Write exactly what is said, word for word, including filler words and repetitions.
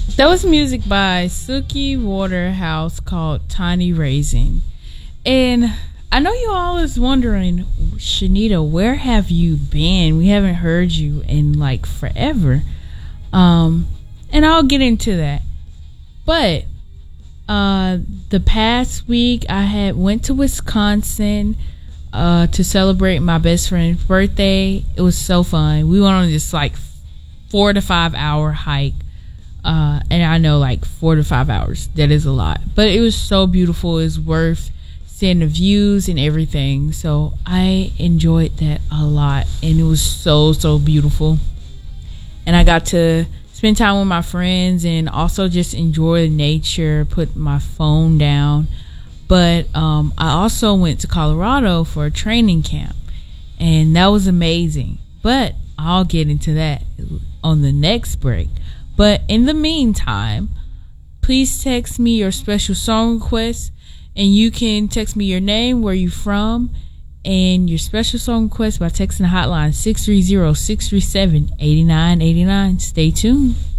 That was music by Suki Waterhouse called Tiny Raisin. And I know you all is wondering, Shanita, where have you been? We haven't heard you in like forever. Um, and I'll get into that. But uh, the past week I had went to Wisconsin uh, to celebrate my best friend's birthday. It was so fun. We went on this like four to five hour hike. Uh, and I know like four to five hours, that is a lot, but it was so beautiful. It's worth seeing the views and everything. So I enjoyed that a lot, and it was so, so beautiful. And I got to spend time with my friends and also just enjoy the nature, put my phone down. But um, I also went to Colorado for a training camp, and that was amazing. But I'll get into that on the next break. But in the meantime, please text me your special song request, and you can text me your name, where you from, and your special song request by texting the hotline six three zero, six three seven, eight nine eight nine. Stay tuned.